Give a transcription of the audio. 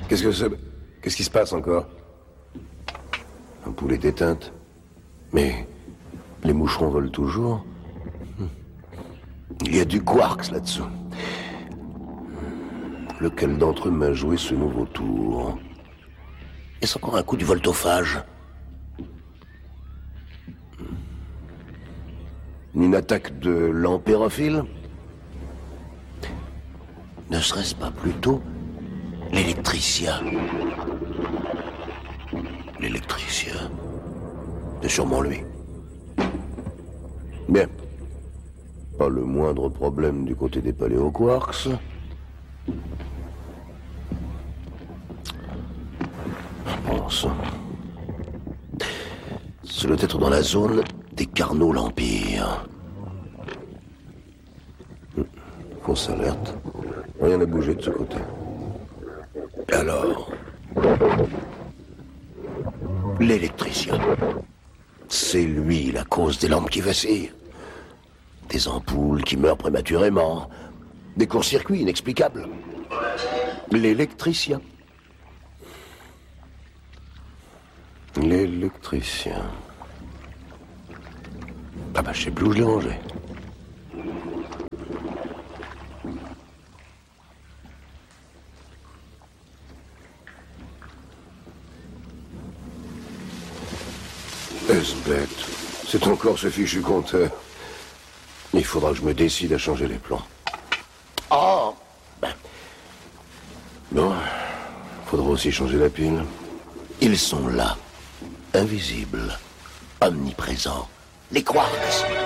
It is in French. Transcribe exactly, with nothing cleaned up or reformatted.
Qu'est-ce que c'est? Qu'est-ce qui se passe encore? L'ampoule est éteinte. Mais les moucherons volent toujours. Il y a du quarks là-dessous. Lequel d'entre eux m'a joué ce nouveau tour? Est-ce encore un coup du voltophage? Une attaque de l'ampérophile? Ne serait-ce pas plutôt l'électricien? L'électricien? C'est sûrement lui. Bien. Pas le moindre problème du côté des paléoquarks. Pense. Ce doit être dans la zone des Carnot l'Empire. Fausse alerte. Rien n'a bougé de ce côté. Alors... l'électricien. C'est lui la cause des lampes qui vacillent. Des ampoules qui meurent prématurément. Des courts-circuits inexplicables. L'électricien. L'électricien. Ah bah je sais plus où je l'ai rangé. Est-ce bête? C'est encore ce fichu compteur. Il faudra que je me décide à changer les plans. Oh ben. Bon, faudra aussi changer la pile. Ils sont là, invisibles, omniprésents, les quarks.